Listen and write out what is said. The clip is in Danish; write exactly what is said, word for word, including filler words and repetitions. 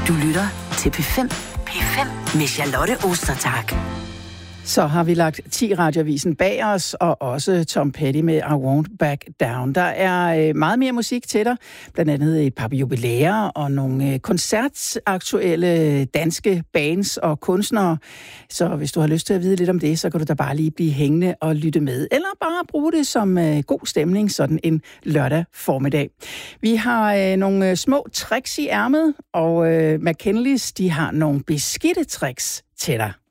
Du lytter til P fem. P fem med Charlotte Ostertag. Så har vi lagt ti Radioavisen bag os, og også Tom Petty med I Won't Back Down. Der er meget mere musik til dig, blandt andet et par jubilæer og nogle koncertaktuelle danske bands og kunstnere. Så hvis du har lyst til at vide lidt om det, så kan du da bare lige blive hængende og lytte med. Eller bare bruge det som god stemning sådan en lørdag formiddag. Vi har nogle små tricks i ærmet, og McKinleys, de har nogle beskidte tricks til dig.